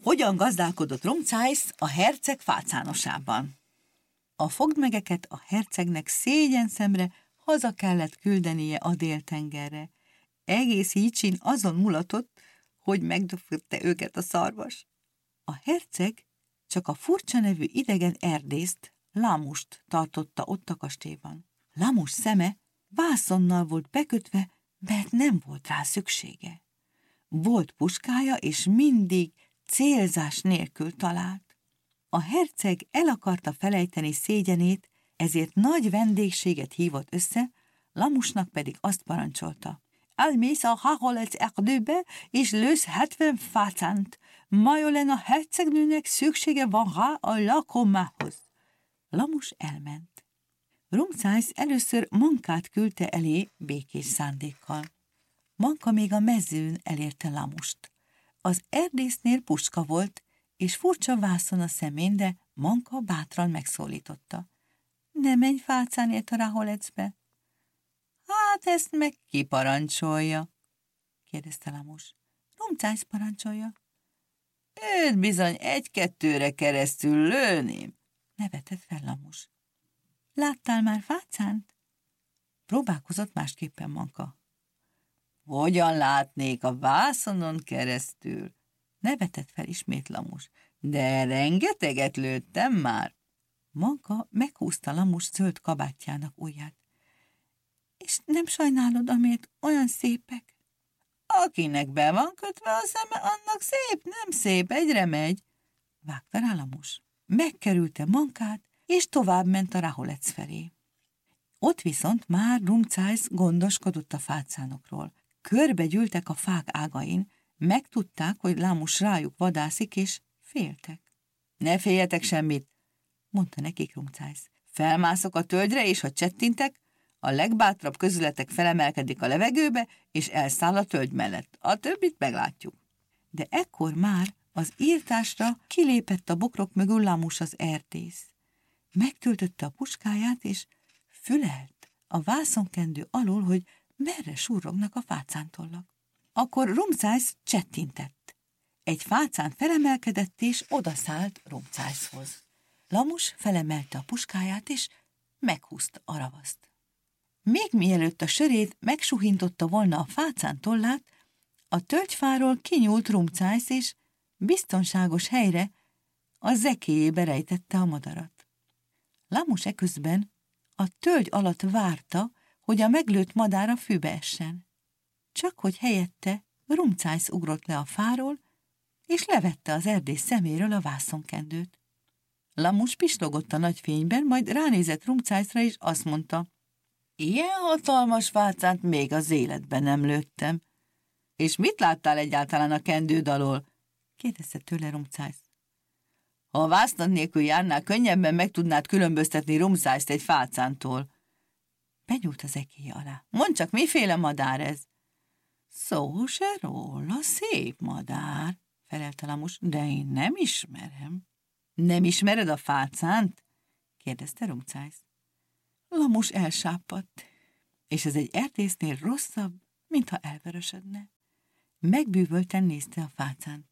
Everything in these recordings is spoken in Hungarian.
Hogyan gazdálkodott Rumcájsz a herceg fácánosában? A fogdmegeket a hercegnek szégyenszemre haza kellett küldenie a Déltengerre. Egész Jicsin azon mulatott, hogy megdöfötte őket a szarvas. A herceg csak a furcsa nevű idegen erdészt, Lámust tartotta ott a kastélyban. Lámus szeme vászonnal volt bekötve, mert nem volt rá szüksége. Volt puskája, és mindig célzás nélkül talált. A herceg el akarta felejteni szégyenét, ezért nagy vendégséget hívott össze, Lámusnak pedig azt parancsolta. Elmész a Ráholec erdőbe, és lősz 70 fácánt. Majolen a hercegnőnek szüksége van rá a lakomához. Lámus elment. Rumcájsz először Mankát küldte elé békés szándékkal. Manka még a mezőn elérte Lámust. Az erdésznél puska volt, és furcsa vászon a szemén, de Manka bátran megszólította. Ne menj fácánért a Ráholecbe. Hát ezt meg ki parancsolja? Kérdezte Lámus. Rumcájsz parancsolja. Őt bizony 1-2-re keresztül lőném, nevetett fel Lámus. Láttál már fácánt? Próbálkozott másképpen Manka. Hogyan látnék a vászonon keresztül? Nevetett fel ismét Lámus. De rengeteget lőttem már. Manka meghúzta Lámus zöld kabátjának ujját. És nem sajnálod, amiért olyan szépek? Akinek be van kötve a szeme, annak szép, nem szép, egyre megy, vágta rá Lámus. Megkerülte Mankát, és tovább ment a Ráholec felé. Ott viszont már Rumcájsz gondoskodott a fácánokról. Körbe gyűltek a fák ágain, megtudták, hogy Lámus rájuk vadászik, és féltek. Ne féljetek semmit, mondta nekik Rumcájsz. Felmászok a tölgyre, és ha csettintek, a legbátrabb közületek felemelkedik a levegőbe, és elszáll a tölgy mellett. A többit meglátjuk. De ekkor már az írtásra kilépett a bokrok mögül Lámus az erdész. Megtöltötte a puskáját, és fülelt a vászonkendő alól, hogy merre surrognak a fácántollak. Akkor Rumcájsz csettintett. Egy fácán felemelkedett, és odaszállt Rumcájszhoz. Lámus felemelte a puskáját, és meghúzta a ravaszt. Még mielőtt a sörét megsuhintotta volna a fácán tollát, a tölgyfáról kinyúlt Rumcájsz, és biztonságos helyre a zekéjébe rejtette a madarat. Lámus eközben a tölgy alatt várta, hogy a meglőtt madár a fűbe essen. Csak hogy helyette Rumcájsz ugrott le a fáról, és levette az erdész szeméről a vászonkendőt. Lámus pislogott a nagy fényben, majd ránézett Rumcájszra, és azt mondta, ilyen hatalmas fácánt még az életben nem lőttem. És mit láttál egyáltalán a kendőd alól? Kérdezte tőle Rumcájsz. Ha a vásznad nélkül járnál, könnyebben meg tudnád különböztetni Rumcájszt egy fácántól. Benyúlt az ekéje alá. Mondd csak, miféle madár ez? Szó se róla, szép madár, felelte Lámus, de én nem ismerem. Nem ismered a fácánt? Kérdezte Rumcájsz. Lámus elsápadt, és ez egy erdésznél rosszabb, mintha elvörösödne. Megbűvölten nézte a fácánt.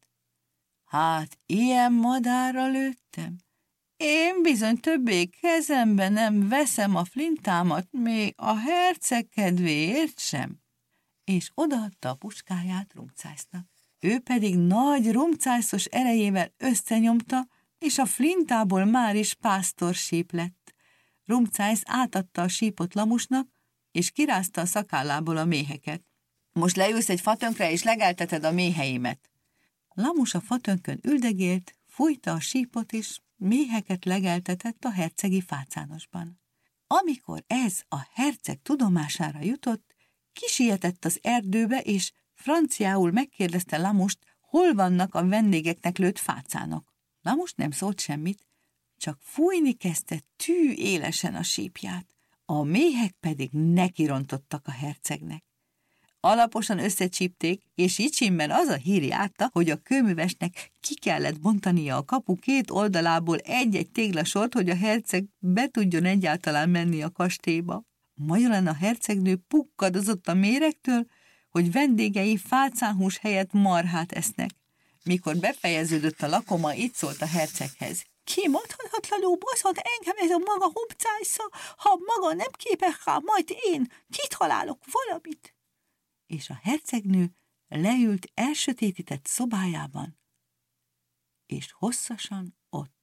Hát, ilyen madárra lőttem? Én bizony többé kezembe nem veszem a flintámat, még a herceg kedvéért sem. És odaadta a puskáját Rumcájsznak. Ő pedig nagy Rumcájszos erejével összenyomta, és a flintából már is pásztorsíp lett. Rumcájsz átadta a sípot Lámusnak, és kirázta a szakállából a méheket. Most leülsz egy fatönkre, és legelteted a méheimet. Lámus a fatönkön üldegélt, fújta a sípot, és méheket legeltetett a hercegi fácánosban. Amikor ez a herceg tudomására jutott, kisietett az erdőbe, és franciául megkérdezte Lámust, hol vannak a vendégeknek lőtt fácánok. Lámus nem szólt semmit, csak fújni kezdte tű élesen a sípját, a méhek pedig nekirontottak a hercegnek. Alaposan összecsípték, és Jicsinben az a hír járta, hogy a kőművesnek ki kellett bontania a kapu két oldalából egy-egy téglasort, hogy a herceg be tudjon egyáltalán menni a kastélyba. Majolen a hercegnő pukkadozott a méregtől, hogy vendégei fácánhús helyett marhát esznek. Mikor befejeződött a lakoma, így szólt a herceghez. Kimadhatatlanul bosszant engem ez a maga hopcájsza, ha maga nem képes rá, majd én kitalálok valamit. És a hercegnő leült elsötétített szobájában, és hosszasan ott